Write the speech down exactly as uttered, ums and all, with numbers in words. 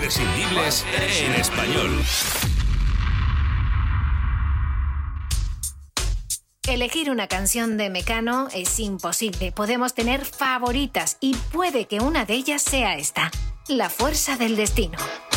imprescindibles en español. Elegir una canción de Mecano es imposible. Podemos tener favoritas y puede que una de ellas sea esta, La fuerza del destino.